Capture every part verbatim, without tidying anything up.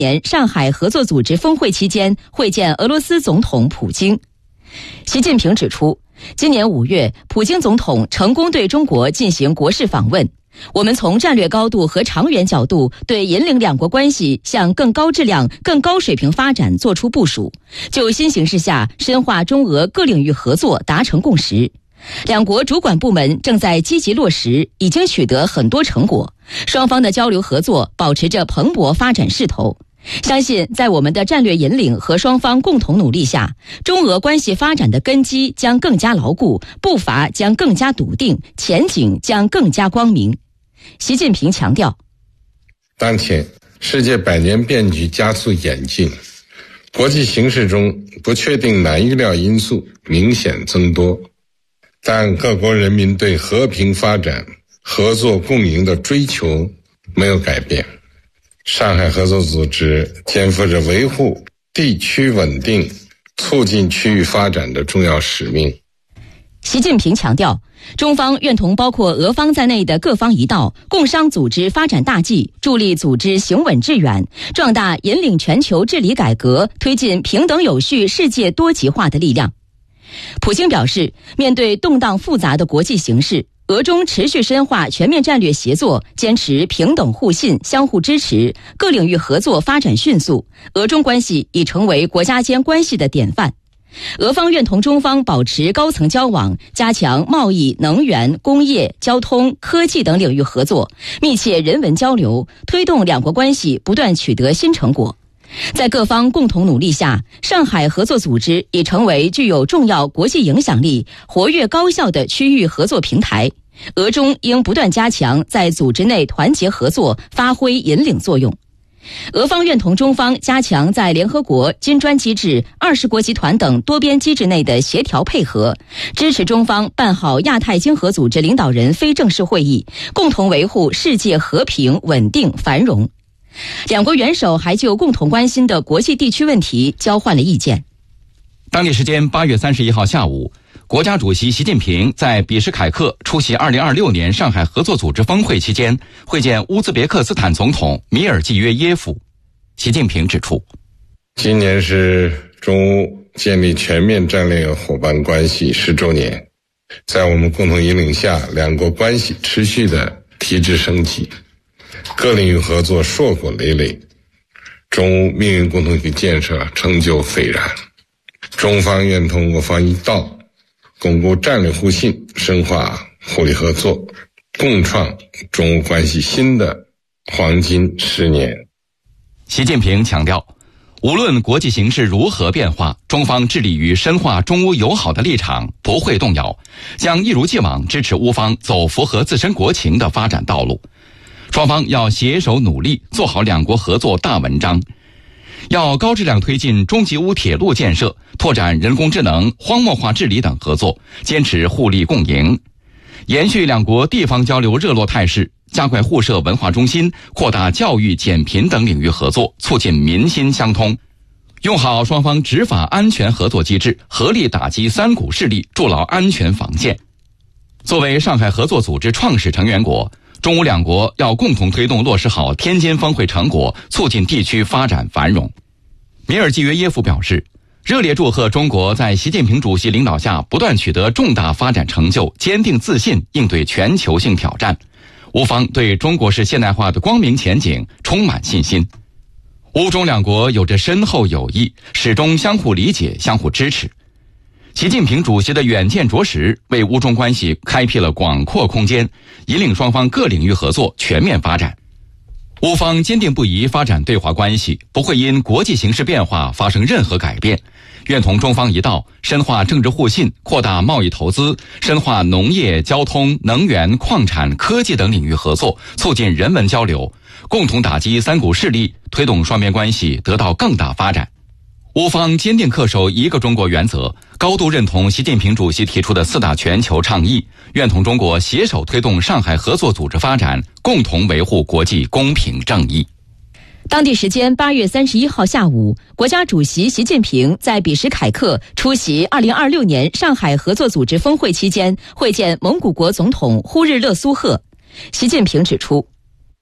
年上海合作组织峰会期间会见俄罗斯总统普京。习近平指出，今年五月，普京总统成功对中国进行国事访问。我们从战略高度和长远角度对引领两国关系向更高质量、更高水平发展作出部署，就新形势下深化中俄各领域合作达成共识。两国主管部门正在积极落实，已经取得很多成果，双方的交流合作保持着蓬勃发展势头。相信在我们的战略引领和双方共同努力下，中俄关系发展的根基将更加牢固，步伐将更加笃定，前景将更加光明。习近平强调， 当前世界百年变局加速演进，国际形势中不确定难预料因素明显增多，但各国人民对和平发展、合作共赢的追求没有改变。上海合作组织肩负着维护地区稳定、促进区域发展的重要使命。 习近平强调，中方愿同包括俄方在内的各方一道，共商组织发展大计，助力组织行稳致远，壮大引领全球治理改革、推进平等有序世界多极化的力量。普京表示，面对动荡复杂的国际形势，俄中持续深化全面战略协作，坚持平等互信、相互支持，各领域合作发展迅速，俄中关系已成为国家间关系的典范。俄方愿同中方保持高层交往，加强贸易、能源、工业、交通、科技等领域合作，密切人文交流，推动两国关系不断取得新成果。在各方共同努力下，上海合作组织已成为具有重要国际影响力、活跃高效的区域合作平台。俄中应不断加强在组织内团结合作，发挥引领作用。俄方愿同中方加强在联合国、金砖机制、二十国集团等多边机制内的协调配合，支持中方办好亚太经合组织领导人非正式会议，共同维护世界和平、稳定、繁荣。两国元首还就共同关心的国际地区问题交换了意见。 当地时间八月三十一号下午，国家主席习近平在比什凯克出席二零二六年上海合作组织峰会期间会见乌兹别克斯坦总统米尔济约耶夫。习近平指出， 今年是中乌建立全面战略伙伴关系十周年，在我们共同引领下，两国关系持续的提质升级，各领域合作硕果累累，中乌命运共同体建设成就斐然。中方愿同俄方一道，巩固战略互信，深化互利合作，共创中乌关系新的黄金十年。 习近平强调，无论国际形势如何变化，中方致力于深化中乌友好的立场不会动摇，将一如既往支持乌方走符合自身国情的发展道路。双方要携手努力，做好两国合作大文章。要高质量推进中吉乌铁路建设，拓展人工智能、荒漠化治理等合作，坚持互利共赢，延续两国地方交流热络态势，加快互设文化中心，扩大教育、减贫等领域合作，促进民心相通，用好双方执法安全合作机制，合力打击三股势力，筑牢安全防线。作为上海合作组织创始成员国，中乌两国要共同推动落实好天津峰会成果，促进地区发展繁荣。米尔济约耶夫表示，热烈祝贺中国在习近平主席领导下不断取得重大发展成就，坚定自信应对全球性挑战。乌方对中国式现代化的光明前景充满信心。乌中两国有着深厚友谊，始终相互理解、相互支持。习近平主席的远见卓识，为乌中关系开辟了广阔空间，引领双方各领域合作全面发展。乌方坚定不移发展对华关系，不会因国际形势变化发生任何改变，愿同中方一道，深化政治互信，扩大贸易投资，深化农业、交通、能源、矿产、科技等领域合作，促进人文交流，共同打击三股势力，推动双边关系得到更大发展。乌方坚定恪守一个中国原则，高度认同习近平主席提出的四大全球倡议，愿同中国携手推动上海合作组织发展，共同维护国际公平正义。 当地时间八月三十一号下午，国家主席习近平在比什凯克出席二零二六年上海合作组织峰会期间会见蒙古国总统呼日勒苏赫。习近平指出，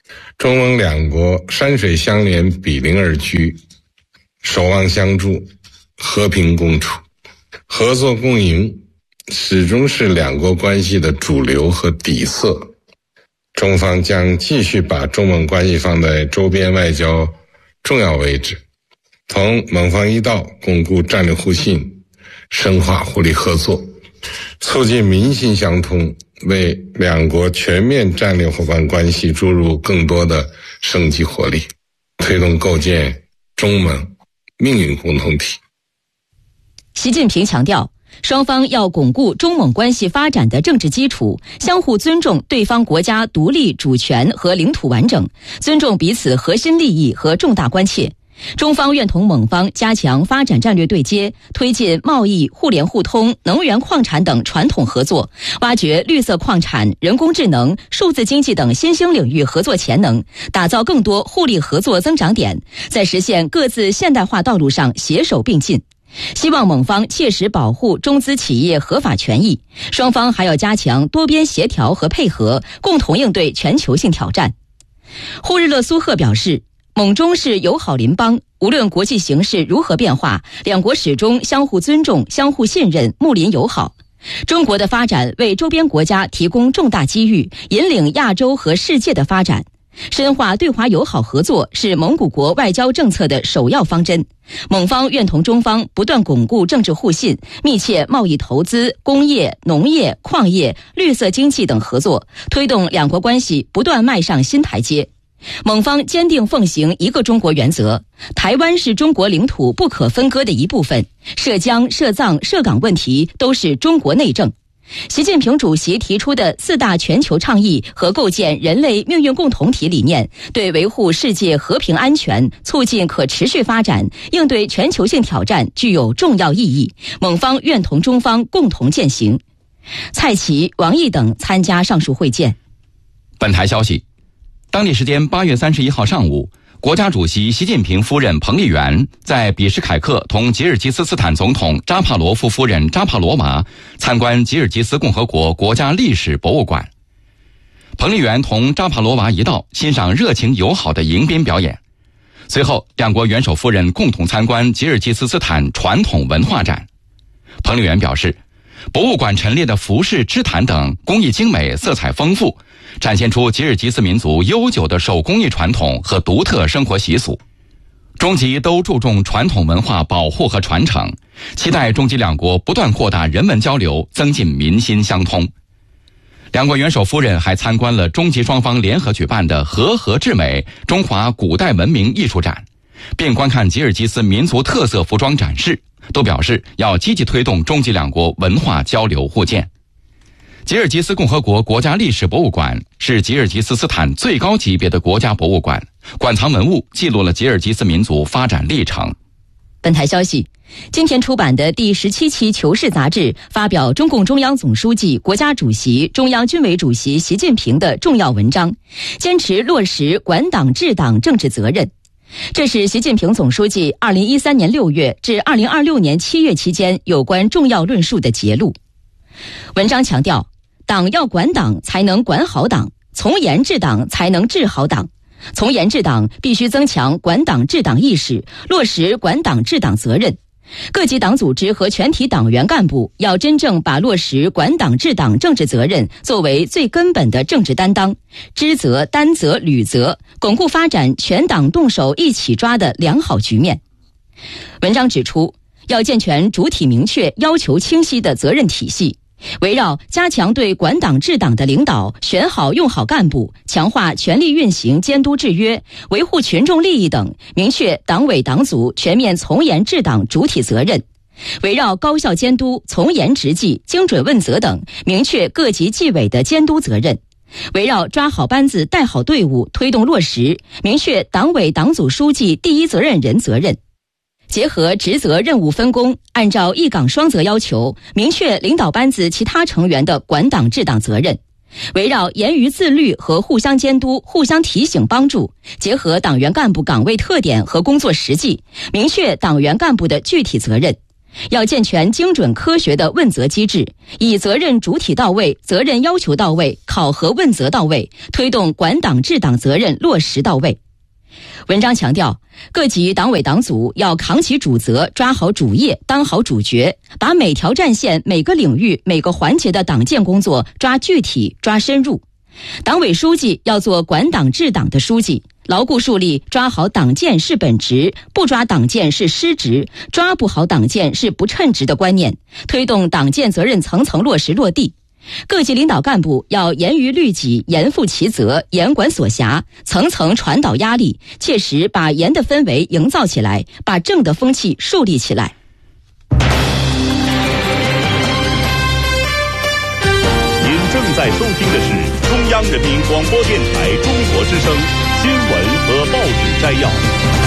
中蒙两国山水相连，比邻而居，守望相助，和平共处，合作共赢，始终是两国关系的主流和底色。中方将继续把中蒙关系放在周边外交重要位置，同蒙方一道巩固战略互信，深化互利合作，促进民心相通，为两国全面战略伙伴关系注入更多的生机活力，推动构建中蒙命运共同体。 习近平强调，双方要巩固中蒙关系发展的政治基础，相互尊重对方国家独立主权和领土完整，尊重彼此核心利益和重大关切。中方愿同蒙方加强发展战略对接，推进贸易、互联互通、能源矿产等传统合作，挖掘绿色矿产、人工智能、数字经济等新兴领域合作潜能，打造更多互利合作增长点，在实现各自现代化道路上携手并进。希望蒙方切实保护中资企业合法权益，双方还要加强多边协调和配合，共同应对全球性挑战。呼日勒苏赫表示，蒙中是友好邻邦，无论国际形势如何变化，两国始终相互尊重、相互信任、睦邻友好。中国的发展为周边国家提供重大机遇，引领亚洲和世界的发展。深化对华友好合作是蒙古国外交政策的首要方针。蒙方愿同中方不断巩固政治互信，密切贸易投资、工业、农业、矿业、绿色经济等合作，推动两国关系不断迈上新台阶。蒙方坚定奉行一个中国原则，台湾是中国领土不可分割的一部分，涉疆、涉藏、涉港问题都是中国内政。习近平主席提出的四大全球倡议和构建人类命运共同体理念，对维护世界和平安全、促进可持续发展、应对全球性挑战具有重要意义。蒙方愿同中方共同践行。蔡奇、王毅等参加上述会见。 本台消息，当地时间八月三十一号上午，国家主席习近平夫人彭丽媛在比什凯克同吉尔吉斯斯坦总统扎帕罗夫夫人扎帕罗娃参观吉尔吉斯共和国国家历史博物馆。彭丽媛同扎帕罗娃一道欣赏热情友好的迎宾表演。随后，两国元首夫人共同参观吉尔吉斯斯坦传统文化展。彭丽媛表示，博物馆陈列的服饰、织毯等工艺精美、色彩丰富，展现出吉尔吉斯民族悠久的手工艺传统和独特生活习俗。中吉都注重传统文化保护和传承，期待中吉两国不断扩大人文交流，增进民心相通。两国元首夫人还参观了中吉双方联合举办的和合至美中华古代文明艺术展，并观看吉尔吉斯民族特色服装展示，都表示要积极推动中吉两国文化交流互鉴。吉尔吉斯共和国国家历史博物馆是吉尔吉斯斯坦最高级别的国家博物馆，馆藏文物记录了吉尔吉斯民族发展历程。 本台消息，今天出版的第十七期《求是》杂志发表中共中央总书记、国家主席、中央军委主席习近平的重要文章，坚持落实管党治党政治责任。这是习近平总书记二零一三年六月至二零二六年七月期间有关重要论述的节录。文章强调，党要管党才能管好党，从严治党才能治好党。从严治党必须增强管党治党意识，落实管党治党责任。各级党组织和全体党员干部要真正把落实管党治党政治责任作为最根本的政治担当，知责、担责、履责，巩固发展全党动手一起抓的良好局面。文章指出，要健全主体明确、要求清晰的责任体系，围绕加强对管党治党的领导，选好用好干部，强化权力运行监督制约，维护群众利益等，明确党委党组全面从严治党主体责任；围绕高效监督、从严执纪、精准问责等，明确各级纪委的监督责任；围绕抓好班子、带好队伍推动落实，明确党委党组书记第一责任人责任。结合职责任务分工，按照一岗双责要求，明确领导班子其他成员的管党治党责任；围绕严于自律和互相监督、互相提醒帮助，结合党员干部岗位特点和工作实际，明确党员干部的具体责任； 要健全精准科学的问责机制，以责任主体到位、责任要求到位、考核问责到位，推动管党治党责任落实到位。文章强调，各级党委党组要扛起主责，抓好主业，当好主角，把每条战线、每个领域、每个环节的党建工作抓具体、抓深入。党委书记要做管党治党的书记，牢固树立抓好党建是本职，不抓党建是失职，抓不好党建是不称职的观念，推动党建责任层层落实落地。各级领导干部要严于律己，严负其责，严管所辖，层层传导压力，切实把严的氛围营造起来，把正的风气树立起来。 您正在收听的是中央人民广播电台中国之声新闻和报纸摘要。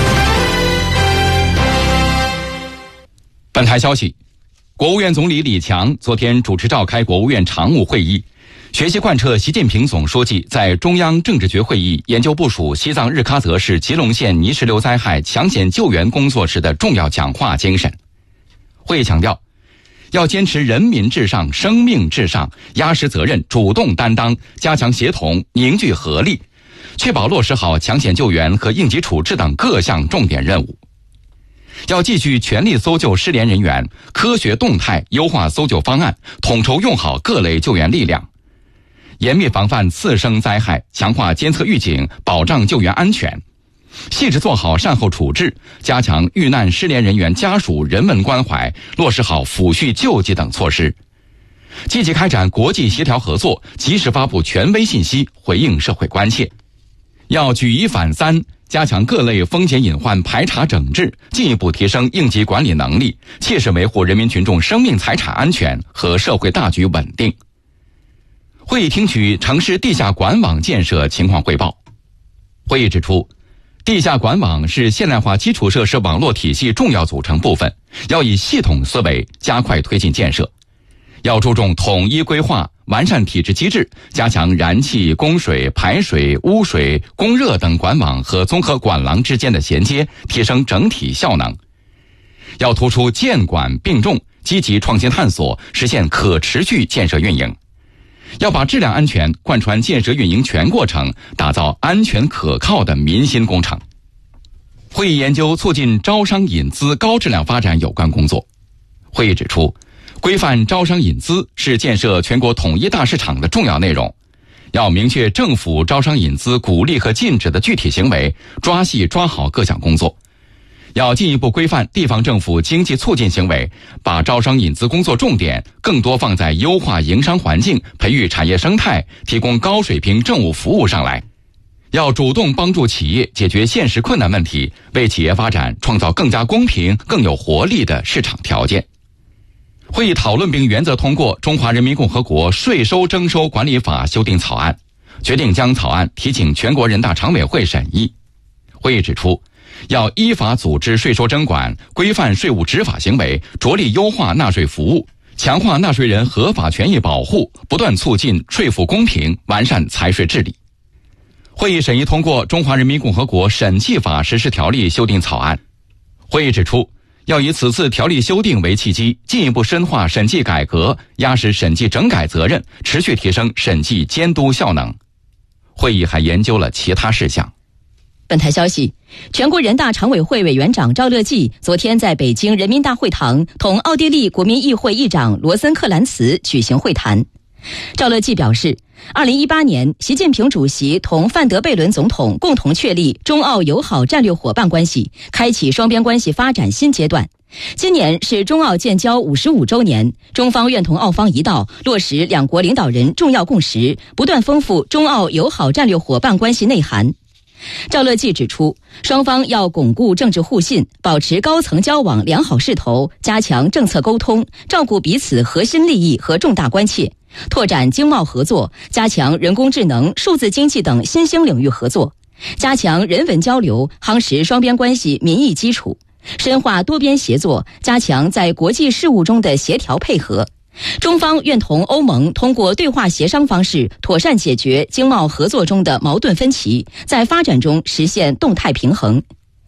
本台消息，国务院总理李强昨天主持召开国务院常务会议，学习贯彻习近平总书记在中央政治局会议研究部署西藏日喀则市吉隆县泥石流灾害抢险救援工作时的重要讲话精神。会议强调，要坚持人民至上、生命至上，压实责任、主动担当，加强协同、凝聚合力，确保落实好抢险救援和应急处置等各项重点任务。要继续全力搜救失联人员，科学动态优化搜救方案，统筹用好各类救援力量，严密防范次生灾害，强化监测预警，保障救援安全，细致做好善后处置，加强遇难失联人员家属人文关怀，落实好抚恤救济等措施，积极开展国际协调合作，及时发布权威信息，回应社会关切。要举一反三，加强各类风险隐患排查整治，进一步提升应急管理能力，切实维护人民群众生命财产安全和社会大局稳定。会议听取城市地下管网建设情况汇报。会议指出，地下管网是现代化基础设施网络体系重要组成部分，要以系统思维加快推进建设，要注重统一规划，完善体制机制，加强燃气、供水、排水、污水、供热等管网和综合管廊之间的衔接，提升整体效能。要突出建管并重，积极创新探索，实现可持续建设运营。要把质量安全贯穿建设运营全过程，打造安全可靠的民心工程。会议研究促进招商引资高质量发展有关工作。会议指出，规范招商引资是建设全国统一大市场的重要内容，要明确政府招商引资鼓励和禁止的具体行为，抓细抓好各项工作。要进一步规范地方政府经济促进行为，把招商引资工作重点更多放在优化营商环境、培育产业生态、提供高水平政务服务上来。要主动帮助企业解决现实困难问题，为企业发展创造更加公平、更有活力的市场条件。会议讨论并原则通过《中华人民共和国税收征收管理法》修订草案，决定将草案提请全国人大常委会审议。会议指出，要依法组织税收征管，规范税务执法行为，着力优化纳税服务，强化纳税人合法权益保护，不断促进税负公平，完善财税治理。会议审议通过《中华人民共和国审计法实施条例》修订草案。会议指出，要以此次条例修订为契机，进一步深化审计改革，压实审计整改责任，持续提升审计监督效能。会议还研究了其他事项。 本台消息，全国人大常委会委员长赵乐际昨天在北京人民大会堂同奥地利国民议会议长罗森克兰茨举行会谈。赵乐际表示，二零一八年，习近平主席同范德贝伦总统共同确立中澳友好战略伙伴关系，开启双边关系发展新阶段。今年是中澳建交五十五周年，中方愿同澳方一道，落实两国领导人重要共识，不断丰富中澳友好战略伙伴关系内涵。赵乐际指出，双方要巩固政治互信，保持高层交往良好势头，加强政策沟通，照顾彼此核心利益和重大关切，拓展经贸合作，加强人工智能、数字经济等新兴领域合作，加强人文交流，夯实双边关系民意基础，深化多边协作，加强在国际事务中的协调配合。中方愿同欧盟通过对话协商方式，妥善解决经贸合作中的矛盾分歧，在发展中实现动态平衡。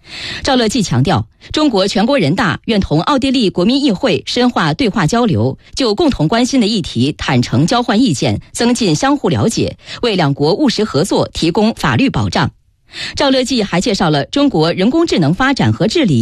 赵乐际强调，中国全国人大愿同奥地利国民议会深化对话交流，就共同关心的议题坦诚交换意见，增进相互了解，为两国务实合作提供法律保障。赵乐际还介绍了中国人工智能发展和治理